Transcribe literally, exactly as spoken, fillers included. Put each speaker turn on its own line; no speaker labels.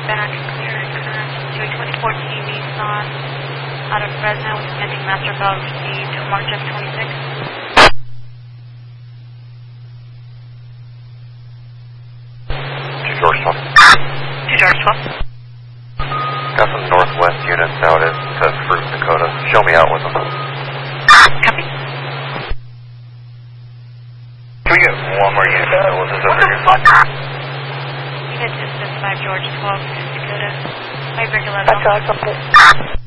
back, clearing current to a twenty fourteen Nissan out of Fresno, pending master file received March of twenty-six.
Two George twelve.
Two George twelve.
Got some Northwest units out at uh, Fruit, Dakota. Show me out with them.
Copy.
Can we get one more unit that was this over here?
Unit distance five George twelve, Dakota. five regular.
That's all.